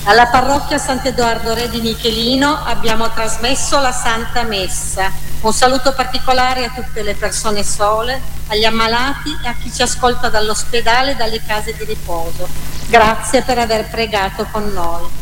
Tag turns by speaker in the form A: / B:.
A: Alla parrocchia Sant'Edoardo Re di Michelino abbiamo trasmesso la Santa Messa. Un saluto particolare a tutte le persone sole, agli ammalati e a chi ci ascolta dall'ospedale e dalle case di riposo. Grazie per aver pregato con noi.